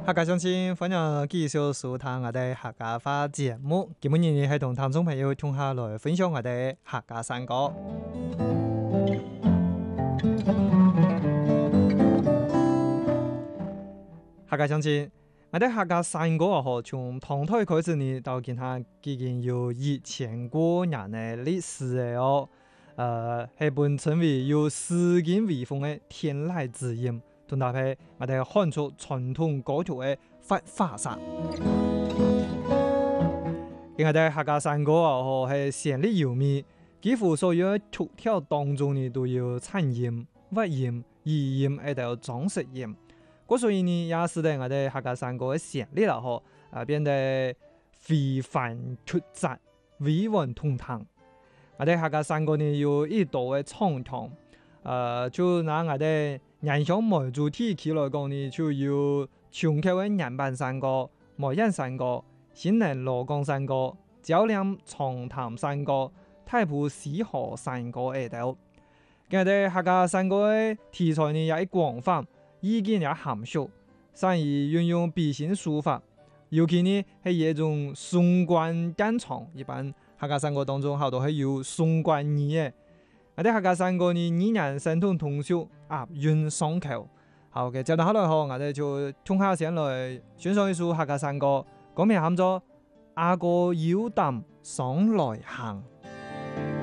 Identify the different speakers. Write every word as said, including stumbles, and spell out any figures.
Speaker 1: 客家鄉親，歡迎繼續收聽我哋客家話節目。今日呢係同聽眾朋友同下來分享我哋客家山歌。客家鄉親，我哋客家山歌啊，嗬，從唐代開始呢，到今下已經有一千多年嘅歷史嘅哦。誒，係本稱為有詩經遺風嘅天籟之音。同搭配我哋漢族傳統歌曲嘅發發散，因我哋客家山歌啊，嗬係旋律優美，幾乎所有曲調當中呢都有顫音、滑音、移音，喺度裝飾音。咁所以呢，也使得我哋客家山歌嘅旋律啦，嗬啊變得非凡出色、委婉通透。我哋客家山歌呢有一道嘅唱腔，誒就拿我哋人鄉梅主題曲來講呢，就有長口嘅人板山歌、梅人山歌、新人羅崗山歌、蕉嶺長潭山歌、太埔西河山歌喺度。今日客家山歌嘅題材呢也廣泛，意境也含蓄，善於運用比興書法，尤其呢係一種雙關間唱，一般客家山歌當中好多係有雙關語嘅。我哋客家山歌呢，語言生動通俗，押韻雙口。好嘅，接落嚟後，我哋就從下先來選上一首客家山歌，歌名喊做《阿哥要擔雙來行》。